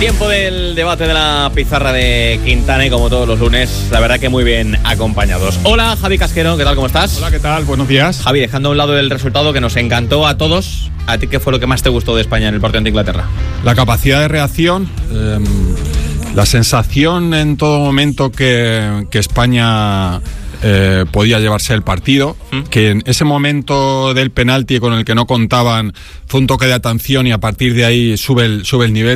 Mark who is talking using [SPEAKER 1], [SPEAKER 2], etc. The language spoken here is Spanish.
[SPEAKER 1] Tiempo del debate de la pizarra de Quintana y como todos los lunes, la verdad que muy bien acompañados. Hola, Javi Casquero, ¿qué tal? ¿Cómo estás?
[SPEAKER 2] Hola, ¿qué tal? Buenos días.
[SPEAKER 1] Javi, dejando a un lado el resultado que nos encantó a todos, ¿a ti qué fue lo que más te gustó de España en el partido ante Inglaterra?
[SPEAKER 2] La capacidad de reacción, la sensación en todo momento que España podía llevarse el partido, que en ese momento del penalti con el que no contaban fue un toque de atención y a partir de ahí sube el nivel.